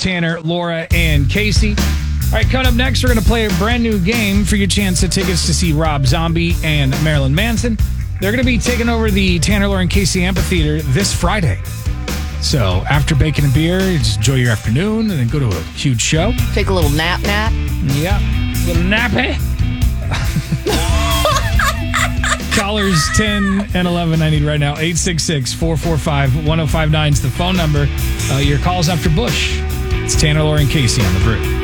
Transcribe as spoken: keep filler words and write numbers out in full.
Tanner, Laura, and Casey. All right, coming up next, we're going to play a brand new game for your chance at tickets to see Rob Zombie and Marilyn Manson. They're going to be taking over the Tanner, Laura, and Casey Amphitheater this Friday. So after bacon and beer, just enjoy your afternoon and then go to a huge show. Take a little nap nap. Yeah, a little nappy. Callers ten and eleven I need right now. eight six six, four four five, one oh five nine is the phone number. Uh, your calls after Bush. It's Tanner, Laura, and Casey on the Brew.